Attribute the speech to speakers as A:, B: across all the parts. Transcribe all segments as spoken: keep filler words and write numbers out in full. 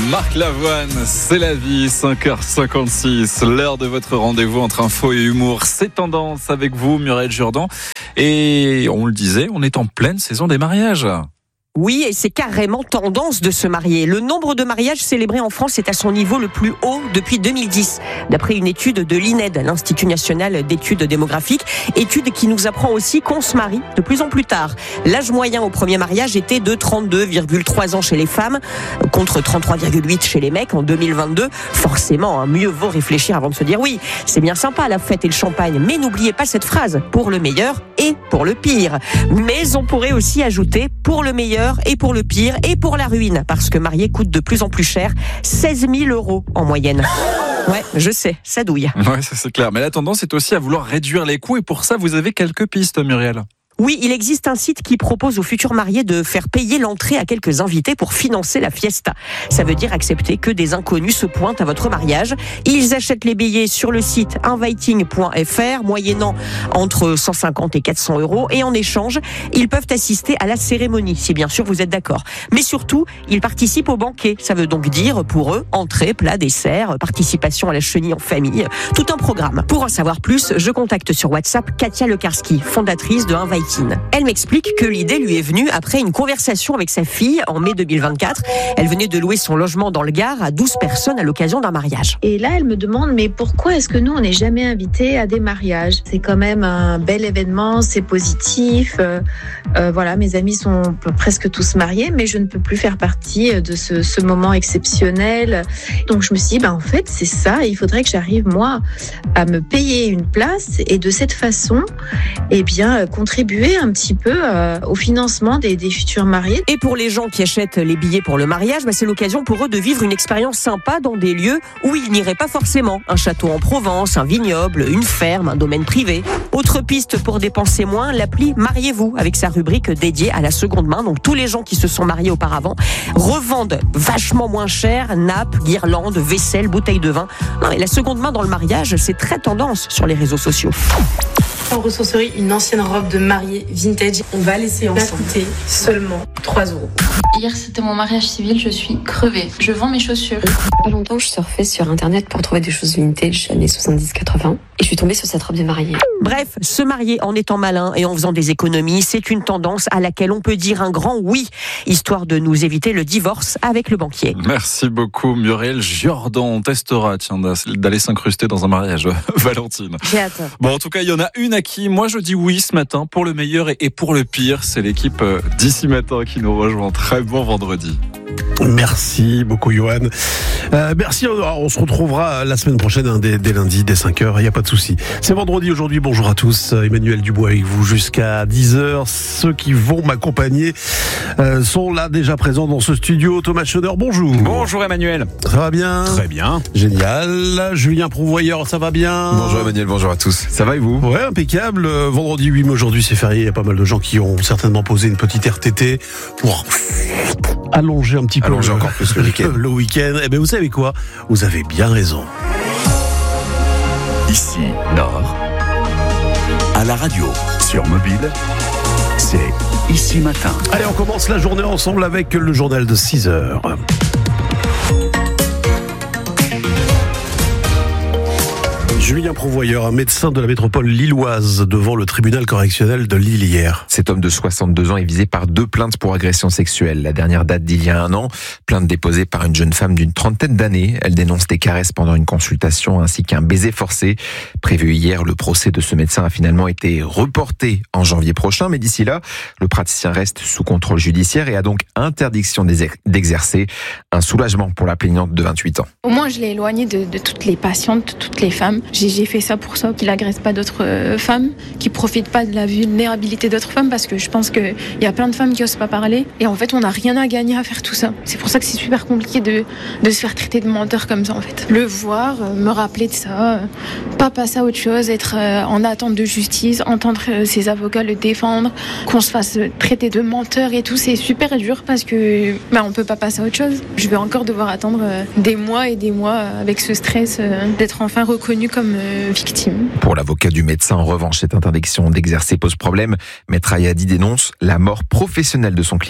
A: Marc Lavoine, c'est la vie, cinq heures cinquante-six, l'heure de votre rendez-vous entre info et humour. C'est tendance avec vous, Muriel Jourdan. Et on le disait, on est en pleine saison des mariages.
B: Oui, et c'est carrément tendance de se marier. Le nombre de mariages célébrés en France est à son niveau le plus haut depuis deux mille dix, d'après une étude de l'I N E D, l'Institut National d'Études Démographiques, étude qui nous apprend aussi qu'on se marie de plus en plus tard. L'âge moyen au premier mariage était de trente-deux virgule trois ans chez les femmes, contre trente-trois virgule huit chez les mecs en deux mille vingt-deux. Forcément, hein, mieux vaut réfléchir avant de se dire oui, c'est bien sympa la fête et le champagne, mais n'oubliez pas cette phrase, pour le meilleur et pour le pire. Mais on pourrait aussi ajouter pour le meilleur et pour le pire et pour la ruine, parce que marier coûte de plus en plus cher, seize mille euros en moyenne. Ouais, je sais, ça douille.
A: Ouais, ça c'est clair. Mais la tendance est aussi à vouloir réduire les coûts, et pour ça, vous avez quelques pistes, Muriel.
B: Oui, il existe un site qui propose aux futurs mariés de faire payer l'entrée à quelques invités pour financer la fiesta. Ça veut dire accepter que des inconnus se pointent à votre mariage. Ils achètent les billets sur le site inviting point f r, moyennant entre cent cinquante et quatre cents euros. Et en échange, ils peuvent assister à la cérémonie, si bien sûr vous êtes d'accord. Mais surtout, ils participent au banquet. Ça veut donc dire, pour eux, entrée, plat, dessert, participation à la chenille en famille, tout un programme. Pour en savoir plus, je contacte sur WhatsApp Katia Lekarski, fondatrice de Inviting. Elle m'explique que l'idée lui est venue après une conversation avec sa fille en mai deux mille vingt-quatre. Elle venait de louer son logement dans le Gard à douze personnes à l'occasion d'un mariage.
C: Et là, elle me demande, mais pourquoi est-ce que nous, on n'est jamais invités à des mariages ? C'est quand même un bel événement, c'est positif. Euh, euh, voilà, mes amis sont presque tous mariés, mais je ne peux plus faire partie de ce, ce moment exceptionnel. Donc je me suis dit, bah, en fait, c'est ça. Il faudrait que j'arrive, moi, à me payer une place et de cette façon, eh bien, contribuer un petit peu euh, au financement des, des futurs mariés.
B: Et pour les gens qui achètent les billets pour le mariage, bah c'est l'occasion pour eux de vivre une expérience sympa dans des lieux où ils n'iraient pas forcément. Un château en Provence, un vignoble, une ferme, un domaine privé. Autre piste pour dépenser moins, l'appli Mariez-vous, avec sa rubrique dédiée à la seconde main. Donc tous les gens qui se sont mariés auparavant revendent vachement moins cher nappes, guirlandes, vaisselle, bouteilles de vin. Non, et la seconde main dans le mariage, c'est très tendance sur les réseaux sociaux.
D: En ressourcerie, une ancienne robe de mariée vintage. On va laisser en santé seulement trois euros.
E: Hier, c'était mon mariage civil, je suis crevée. Je vends mes chaussures.
F: Il y a pas longtemps, je surfais sur internet pour trouver des choses vintage années soixante-dix quatre-vingts et je suis tombée sur cette robe de mariée.
B: Bref, se marier en étant malin et en faisant des économies, c'est une tendance à laquelle on peut dire un grand oui, histoire de nous éviter le divorce avec le banquier.
A: Merci beaucoup, Muriel Jourdan. On testera, tiens, d'aller s'incruster dans un mariage, Valentine.
B: J'ai hâte.
A: Bon, en tout cas, il y en a une à qui moi je dis oui ce matin, pour le meilleur et pour le pire. C'est l'équipe d'ici matin qui nous rejoint. Très bon vendredi.
G: Merci beaucoup, Johan. Euh, merci. On se retrouvera la semaine prochaine, hein, dès, dès lundi, dès cinq heures. Il n'y a pas de souci. C'est vendredi aujourd'hui. Bonjour à tous. Emmanuel Dubois avec vous jusqu'à dix heures. Ceux qui vont m'accompagner euh, sont là déjà présents dans ce studio. Thomas Schoner, bonjour.
H: Bonjour Emmanuel.
G: Ça va bien ?
H: Très bien.
G: Génial. Julien Prouvoyeur, ça va bien ?
H: Bonjour Emmanuel, bonjour à tous. Ça va et vous ?
G: Ouais, impeccable. Vendredi huit mai aujourd'hui, c'est férié. Il y a pas mal de gens qui ont certainement posé une petite R T T pour allonger un petit peu
H: allonger
G: le,
H: encore plus le week-end.
G: Le week-end. Eh bien, vous savez quoi ? Vous avez bien raison.
I: Ici, Nord, à la radio, sur mobile, c'est Ici Matin.
G: Allez, on commence la journée ensemble avec le journal de six heures. Julien Prouvoyeur, un médecin de la métropole lilloise devant le tribunal correctionnel de Lille hier.
J: Cet homme de soixante-deux ans est visé par deux plaintes pour agression sexuelle. La dernière date d'il y a un an, plainte déposée par une jeune femme d'une trentaine d'années. Elle dénonce des caresses pendant une consultation ainsi qu'un baiser forcé. Prévu hier, le procès de ce médecin a finalement été reporté en janvier prochain. Mais d'ici là, le praticien reste sous contrôle judiciaire et a donc interdiction d'exercer. Un soulagement pour la plaignante de vingt-huit ans.
E: Au moins, je l'ai éloigné de, de toutes les patientes, de toutes les femmes. J'ai, j'ai fait ça pour ça, qu'il agresse pas d'autres euh, femmes, qu'il profite pas de la vulnérabilité d'autres femmes, parce que je pense qu'il y a plein de femmes qui osent pas parler. Et en fait, on n'a rien à gagner à faire tout ça. C'est pour ça que c'est super compliqué de, de se faire traiter de menteur comme ça, en fait. Le voir, euh, me rappeler de ça, euh, pas passer à autre chose, être euh, en attente de justice, entendre euh, ses avocats le défendre, qu'on se fasse traiter de menteur et tout, c'est super dur parce que bah, on peut pas passer à autre chose. Je vais encore devoir attendre euh, des mois et des mois avec ce stress euh, d'être enfin reconnu comme euh, victime.
J: Pour l'avocat du médecin, en revanche, cette interdiction d'exercer pose problème. Maître Ayadi dénonce la mort professionnelle de son client.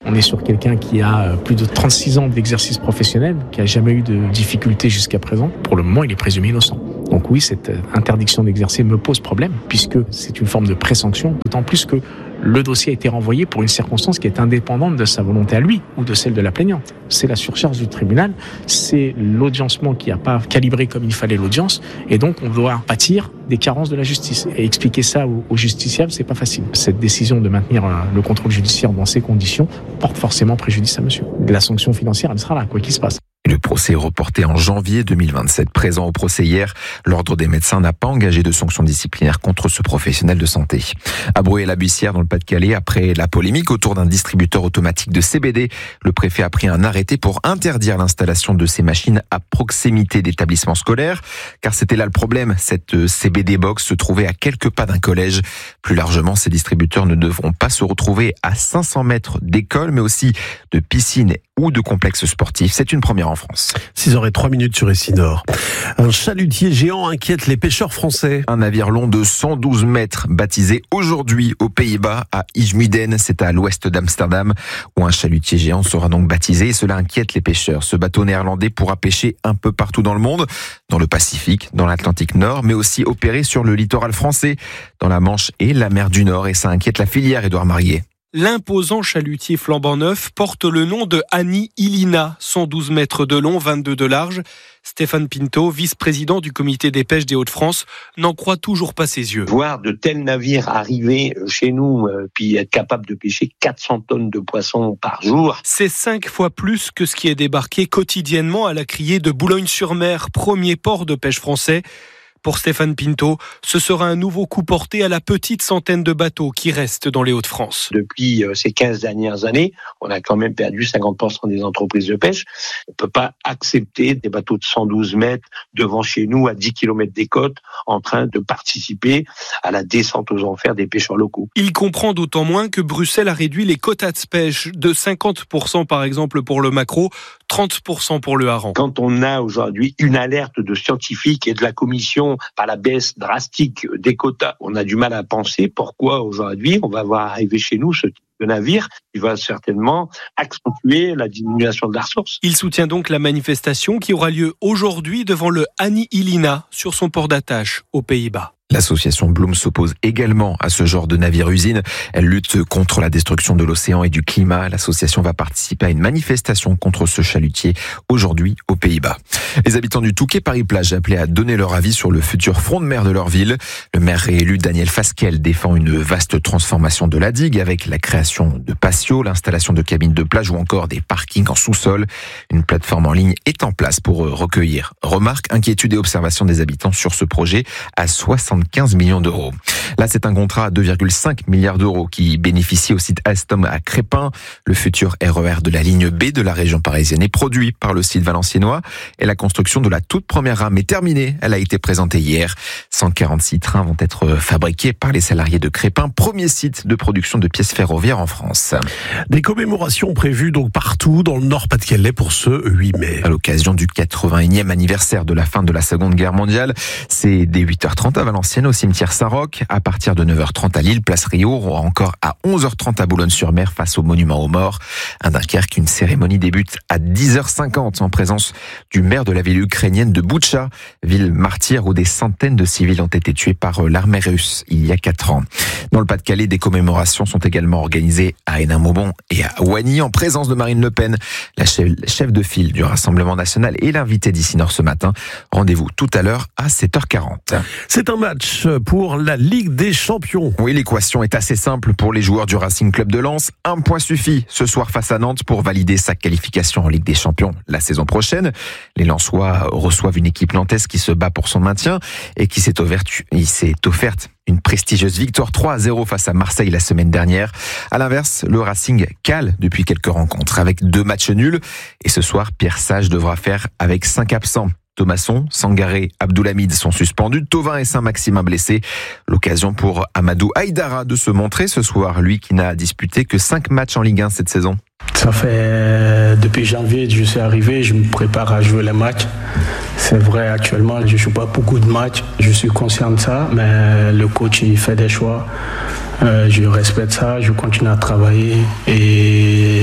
K: On est sur quelqu'un qui a plus de trente-six ans d'exercice professionnel, qui n'a jamais eu de difficultés jusqu'à présent. Pour le moment, il est présumé innocent. Donc oui, cette interdiction d'exercer me pose problème, puisque c'est une forme de pré-sanction, d'autant plus que le dossier a été renvoyé pour une circonstance qui est indépendante de sa volonté à lui ou de celle de la plaignante. C'est la surcharge du tribunal, c'est l'audiencement qui n'a pas calibré comme il fallait l'audience, et donc on doit pâtir des carences de la justice. Et expliquer ça aux, aux justiciables, c'est pas facile. Cette décision de maintenir le contrôle judiciaire dans ces conditions porte forcément préjudice à monsieur. La sanction financière, elle sera là, quoi qu'il se passe.
J: Le procès est reporté en janvier deux mille vingt-sept. Présent au procès hier, l'Ordre des médecins n'a pas engagé de sanctions disciplinaires contre ce professionnel de santé. À Bruyères-la-Bussière, dans le Pas-de-Calais, après la polémique autour d'un distributeur automatique de C B D, le préfet a pris un arrêté pour interdire l'installation de ces machines à proximité d'établissements scolaires. Car c'était là le problème, cette C B D box se trouvait à quelques pas d'un collège. Plus largement, ces distributeurs ne devront pas se retrouver à cinq cents mètres d'école, mais aussi de piscines ou de complexes sportifs. C'est une première en France.
G: six heures zéro trois minutes sur Essinor. Un chalutier géant inquiète les pêcheurs français.
J: Un navire long de cent douze mètres, baptisé aujourd'hui aux Pays-Bas, à IJmuiden, c'est à l'ouest d'Amsterdam, où un chalutier géant sera donc baptisé, et cela inquiète les pêcheurs. Ce bateau néerlandais pourra pêcher un peu partout dans le monde, dans le Pacifique, dans l'Atlantique Nord, mais aussi opérer sur le littoral français, dans la Manche et la mer du Nord, et ça inquiète la filière, Édouard Marié.
L: L'imposant chalutier flambant neuf porte le nom de Annie Ilina, cent douze mètres de long, vingt-deux de large. Stéphane Pinto, vice-président du comité des pêches des Hauts-de-France, n'en croit toujours pas ses yeux.
M: Voir de tels navires arriver chez nous, euh, puis être capable de pêcher quatre cents tonnes de poissons par jour.
L: C'est cinq fois plus que ce qui est débarqué quotidiennement à la criée de Boulogne-sur-Mer, premier port de pêche français. Pour Stéphane Pinto, ce sera un nouveau coup porté à la petite centaine de bateaux qui restent dans les Hauts-de-France.
M: Depuis ces quinze dernières années, on a quand même perdu cinquante pour cent des entreprises de pêche. On ne peut pas accepter des bateaux de cent douze mètres devant chez nous à dix kilomètres des côtes en train de participer à la descente aux enfers des pêcheurs locaux.
L: Il comprend d'autant moins que Bruxelles a réduit les quotas de pêche de cinquante pour cent par exemple pour le maquereau, trente pour cent pour le hareng.
M: Quand on a aujourd'hui une alerte de scientifiques et de la commission par la baisse drastique des quotas, on a du mal à penser pourquoi aujourd'hui on va voir arriver chez nous ce type de navire qui va certainement accentuer la diminution de la ressource.
L: Il soutient donc la manifestation qui aura lieu aujourd'hui devant le Annie Ilina sur son port d'attache aux Pays-Bas.
J: L'association Bloom s'oppose également à ce genre de navire-usine. Elle lutte contre la destruction de l'océan et du climat. L'association va participer à une manifestation contre ce chalutier aujourd'hui aux Pays-Bas. Les habitants du Touquet Paris-Plage appelés à donner leur avis sur le futur front de mer de leur ville. Le maire réélu Daniel Fasquelle défend une vaste transformation de la digue avec la création de patios, l'installation de cabines de plage ou encore des parkings en sous-sol. Une plateforme en ligne est en place pour recueillir remarques, inquiétudes et observations des habitants sur ce projet à soixante-quinze millions d'euros. Là, c'est un contrat à deux virgule cinq milliards d'euros qui bénéficie au site Alstom à Crépin. Le futur R E R de la ligne B de la région parisienne est produit par le site valenciennois et la construction de la toute première rame est terminée. Elle a été présentée hier. cent quarante-six trains vont être fabriqués par les salariés de Crépin, premier site de production de pièces ferroviaires en France.
G: Des commémorations prévues donc partout dans le Nord-Pas-de-Calais pour ce huit mai.
J: À l'occasion du quatre-vingt-unième anniversaire de la fin de la Seconde Guerre mondiale, c'est dès huit heures trente à Valenciennes au cimetière Saint-Roch, à partir de neuf heures trente à Lille, place Rio, ou encore à onze heures trente à Boulogne-sur-Mer face au monument aux morts. À Dunkerque, une cérémonie débute à dix heures cinquante en présence du maire de la ville ukrainienne de Boutcha, ville martyre où des centaines de civils ont été tués par l'armée russe il y a quatre ans. Dans le Pas-de-Calais, des commémorations sont également organisées à Hénin-Mauban et à Oigny en présence de Marine Le Pen, la chef de file du Rassemblement national et l'invité d'Ici-Nord ce matin. Rendez-vous tout à l'heure à sept heures quarante.
G: C'est un match pour la Ligue des Champions.
J: Oui, l'équation est assez simple pour les joueurs du Racing Club de Lens. Un point suffit ce soir face à Nantes pour valider sa qualification en Ligue des Champions la saison prochaine. Les Lensois reçoivent une équipe nantaise qui se bat pour son maintien et qui s'est offerte, il s'est offerte une prestigieuse victoire trois à zéro face à Marseille la semaine dernière. À l'inverse, le Racing cale depuis quelques rencontres avec deux matchs nuls. Et ce soir, Pierre Sage devra faire avec cinq absents. Thomasson, Sangaré, Abdoulhamid sont suspendus, Thauvin et Saint-Maximin blessés. L'occasion pour Amadou Haïdara de se montrer ce soir, lui qui n'a disputé que cinq matchs en Ligue un cette saison.
N: Ça fait depuis janvier que je suis arrivé, je me prépare à jouer les matchs. C'est vrai, actuellement, je ne joue pas beaucoup de matchs, je suis conscient de ça, mais le coach il fait des choix. Euh, je respecte ça, je continue à travailler et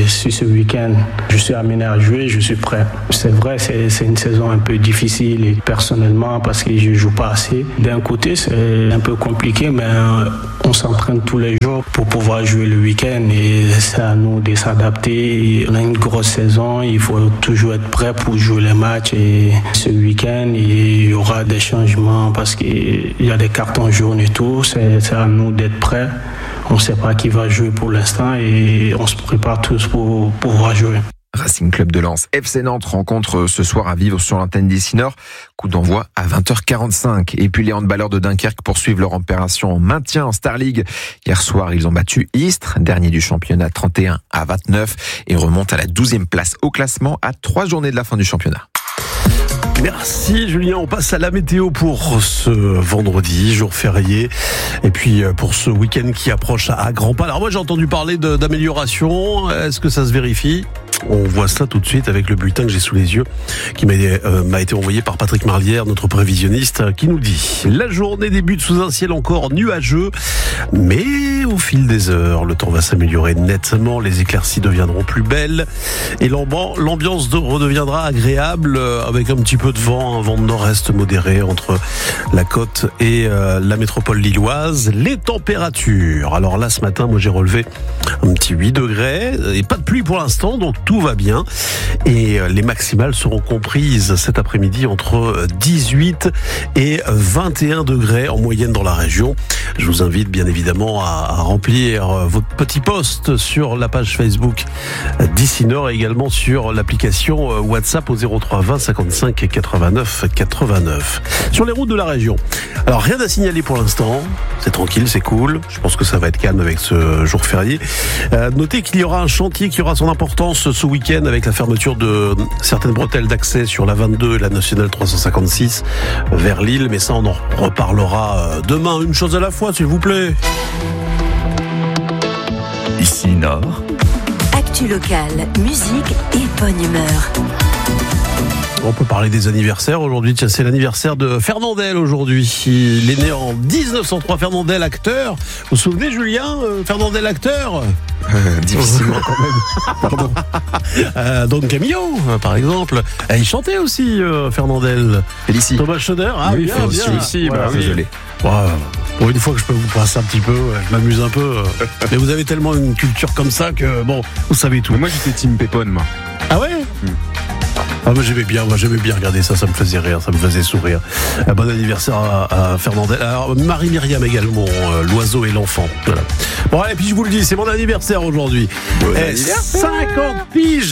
N: Et si ce week-end, je suis amené à jouer, je suis prêt. C'est vrai, c'est, c'est une saison un peu difficile et personnellement parce que je ne joue pas assez. D'un côté, c'est un peu compliqué, mais on s'entraîne tous les jours pour pouvoir jouer le week-end et c'est à nous de s'adapter. On a une grosse saison, il faut toujours être prêt pour jouer les matchs et ce week-end, il y aura des changements parce qu'il y a des cartons jaunes et tout. C'est, c'est à nous d'être prêts. On ne sait pas qui va jouer pour l'instant et on se prépare tous pour pouvoir jouer.
J: Racing Club de Lens, F C Nantes rencontre ce soir à vivre sur l'antenne d'Ici Nord. Coup d'envoi à vingt heures quarante-cinq. Et puis les handballeurs de Dunkerque poursuivent leur opération en maintien en Star League. Hier soir, ils ont battu Istres, dernier du championnat trente et un à vingt-neuf et remontent à la douzième place au classement à trois journées de la fin du championnat.
G: Merci Julien, on passe à la météo pour ce vendredi, jour férié, et puis pour ce week-end qui approche à grands pas. Alors moi j'ai entendu parler de, d'amélioration, est-ce que ça se vérifie ? On voit ça tout de suite avec le bulletin que j'ai sous les yeux, qui m'a, euh, m'a été envoyé par Patrick Marlière, notre prévisionniste, qui nous dit: la journée débute sous un ciel encore nuageux, mais au fil des heures, le temps va s'améliorer nettement, les éclaircies deviendront plus belles, et l'ambiance redeviendra agréable, avec un petit peu de vent, un vent de nord-est modéré entre la côte et euh, la métropole lilloise. Les températures, alors là ce matin, moi j'ai relevé un petit huit degrés, et pas de pluie pour l'instant, donc tout va bien, et les maximales seront comprises cet après-midi entre dix-huit et vingt et un degrés en moyenne dans la région. Je vous invite bien évidemment à, à remplir votre petit post sur la page Facebook d'Ici Nord et également sur l'application WhatsApp au zéro trois vingt cinquante-cinq quatre-vingt-neuf quatre-vingt-neuf. Sur les routes de la région, alors rien à signaler pour l'instant, c'est tranquille, c'est cool, je pense que ça va être calme avec ce jour férié. Euh, notez qu'il y aura un chantier qui aura son importance ce week-end avec la fermeture de certaines bretelles d'accès sur la vingt-deux et la nationale trois cent cinquante-six vers Lille, mais ça on en reparlera demain. Une chose à la fois s'il vous plaît.
I: Ici Nord.
O: Actu locale, musique et bonne humeur.
G: On peut parler des anniversaires aujourd'hui. Tiens, c'est l'anniversaire de Fernandel aujourd'hui. Il est né en dix-neuf cent trois. Fernandel, acteur. Vous vous souvenez, Julien, euh, Fernandel, acteur
J: euh, Difficilement quand même. Pardon.
G: euh, Don Camillo, euh, par exemple. Et il chantait aussi, euh, Fernandel.
J: Félicie.
G: Thomas Schoeder. Ah
J: oui,
G: bien, bien.
J: Félicie,
G: voilà,
J: bah,
G: oui.
J: désolé.
G: Ouais, pour une fois que je peux vous passer un petit peu, je m'amuse un peu. Mais vous avez tellement une culture comme ça que, bon, vous savez tout.
H: Mais moi, j'étais Team Pépone, moi.
G: Ah ouais hmm. Ah, moi j'aimais bien, moi j'aimais bien regarder ça, ça me faisait rire, ça me faisait sourire. Un bon anniversaire à, à Fernandel. Alors Marie-Myriam également, euh, l'oiseau et l'enfant. Voilà. Bon, et puis je vous le dis, c'est mon anniversaire aujourd'hui.
J: Bon
G: eh, cinquante piges.